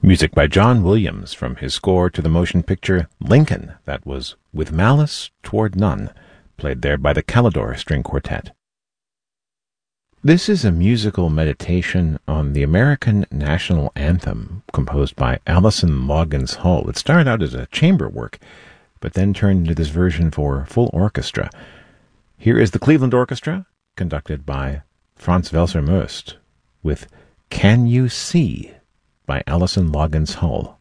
Music by John Williams from his score to the motion picture Lincoln, that was With Malice Toward None, played there by the Calidore String Quartet. This is a musical meditation on the American National Anthem, composed by Allison Loggins Hull. It started out as a chamber work, but then turned into this version for full orchestra. Here is the Cleveland Orchestra, conducted by Franz Welser-Möst, with Can You See by Allison Loggins Hull.